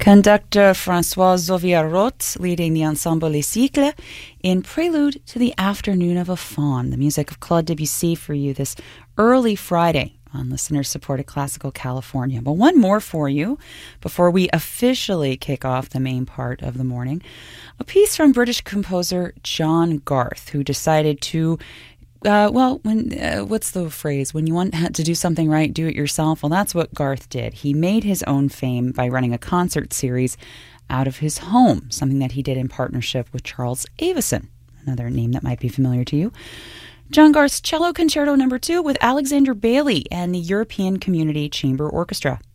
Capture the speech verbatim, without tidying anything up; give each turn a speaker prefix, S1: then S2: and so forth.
S1: Conductor François Zoviarot leading the Ensemble Les Cycles in Prelude to the Afternoon of a Faun, the music of Claude Debussy for you this early Friday on listener-supported Classical California. But one more for you before we officially kick off the main part of the morning. A piece from British composer John Garth, who decided to Uh, well, when uh, what's the phrase? When you want to do something right, do it yourself. Well, that's what Garth did. He made his own fame by running a concert series out of his home, something that he did in partnership with Charles Avison, another name that might be familiar to you. John Garth's Cello Concerto Number Two with Alexander Bailey and the European Community Chamber Orchestra.